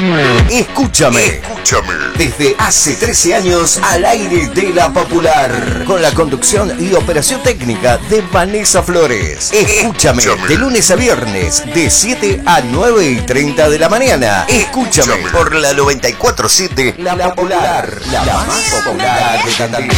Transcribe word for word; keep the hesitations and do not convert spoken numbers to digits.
Escúchame. Escúchame. Desde hace trece años al aire de La Popular. Con la conducción y operación técnica de Vanessa Flores. Escúchame. Escúchame. De lunes a viernes, de siete a nueve y treinta de la mañana. Escúchame. Escúchame. Por la noventa y cuatro punto siete. La Popular. La, la más popular de Tandil.